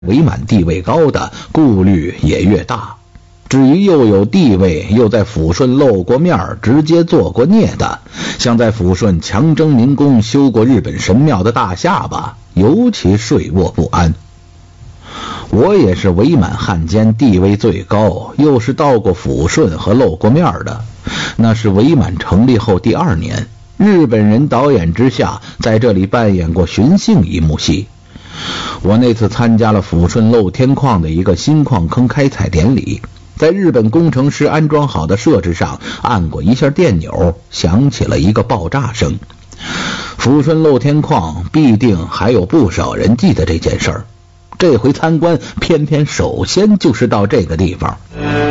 伪满地位高的，顾虑也越大。至于又有地位又在抚顺露过面直接做过孽的，像在抚顺强征民工修过日本神庙的大下巴，尤其睡卧不安。我也是伪满汉奸地位最高，又是到过抚顺和露过面的。那是伪满成立后第2年，日本人导演之下在这里扮演过巡幸一幕戏。我那次参加了抚顺露天矿的一个新矿坑开采典礼，在日本工程师安装好的设置上按过一下电钮，响起了一个爆炸声。抚顺露天矿必定还有不少人记得这件事儿，这回参观偏偏首先就是到这个地方。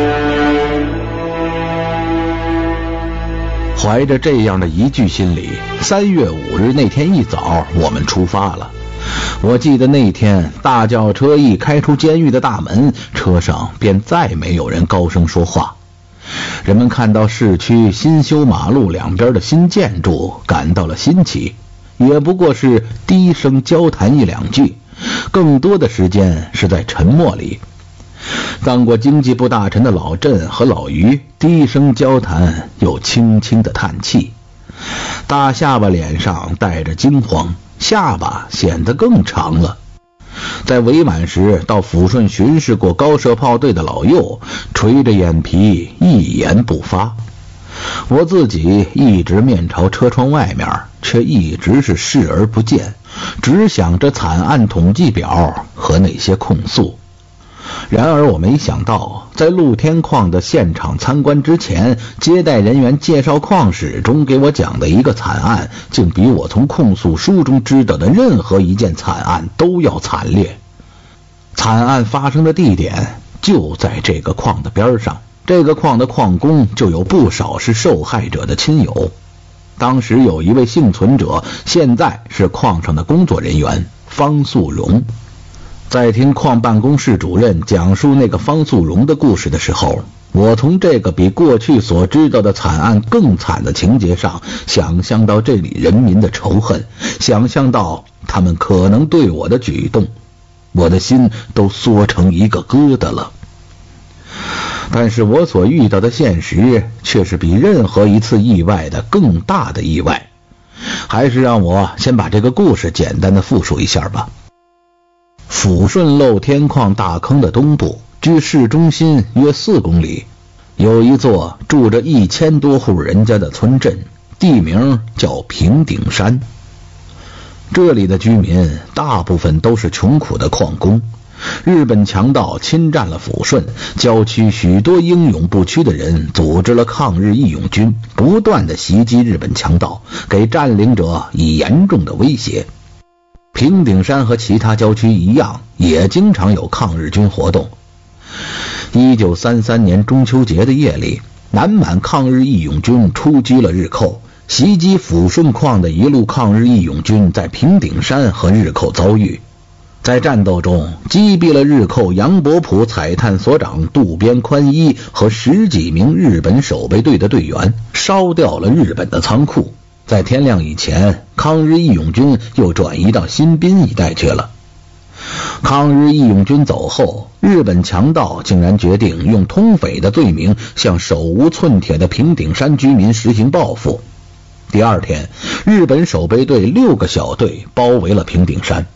怀着这样的一句心理，3月5日那天一早我们出发了。我记得那天大轿车一开出监狱的大门，车上便再没有人高声说话。人们看到市区新修马路两边的新建筑感到了新奇，也不过是低声交谈1、2句，更多的时间是在沉默里。当过经济部大臣的老郑和老于低声交谈，又轻轻的叹气。大下巴脸上带着惊慌，下巴显得更长了。在伪满时到抚顺巡视过高射炮队的老右垂着眼皮一言不发。我自己一直面朝车窗外面，却一直是视而不见，只想着惨案统计表和那些控诉。然而我没想到，在露天矿的现场参观之前，接待人员介绍矿史中给我讲的一个惨案，竟比我从控诉书中知道的任何一件惨案都要惨烈。惨案发生的地点就在这个矿的边上，这个矿的矿工就有不少是受害者的亲友。当时有一位幸存者，现在是矿上的工作人员方素荣。在听矿办公室主任讲述那个方素荣的故事的时候，我从这个比过去所知道的惨案更惨的情节上，想象到这里人民的仇恨，想象到他们可能对我的举动，我的心都缩成一个疙瘩了。但是我所遇到的现实却是比任何一次意外的更大的意外。还是让我先把这个故事简单的复述一下吧。抚顺露天矿大坑的东部，距市中心约4公里，有一座住着1000多户人家的村镇，地名叫平顶山。这里的居民大部分都是穷苦的矿工。日本强盗侵占了抚顺，郊区许多英勇不屈的人组织了抗日义勇军，不断地袭击日本强盗，给占领者以严重的威胁。平顶山和其他郊区一样，也经常有抗日军活动。1933年中秋节的夜里，南满抗日义勇军出击了日寇，袭击抚顺矿的一路抗日义勇军在平顶山和日寇遭遇。在战斗中击毙了日寇杨伯普采炭所长渡边宽一和10几名日本守备队的队员，烧掉了日本的仓库。在天亮以前，抗日义勇军又转移到新宾一带去了。抗日义勇军走后，日本强盗竟然决定用通匪的罪名向手无寸铁的平顶山居民实行报复。第2天，日本守备队6个小队包围了平顶山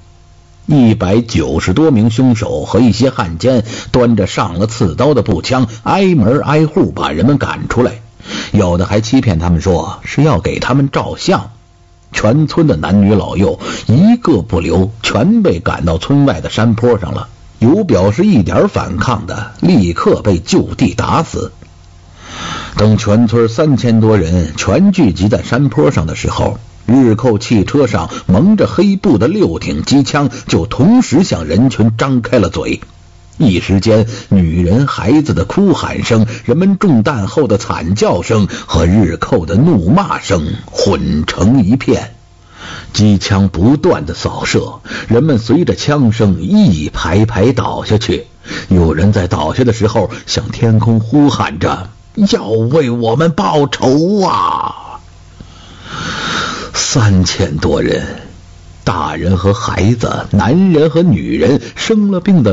，190多名凶手和一些汉奸端着上了刺刀的步枪，挨门挨户把人们赶出来，有的还欺骗他们说是要给他们照相。全村的男女老幼一个不留，全被赶到村外的山坡上了，有表示一点反抗的立刻被就地打死。等全村3000多人全聚集在山坡上的时候，日寇汽车上蒙着黑布的6挺机枪就同时向人群张开了嘴。一时间，女人孩子的哭喊声，人们中弹后的惨叫声和日寇的怒骂声混成一片。机枪不断的扫射，人们随着枪声一排排倒下去。有人在倒下的时候向天空呼喊着，要为我们报仇啊！3000多人大人和孩子，男人和女人，生了病的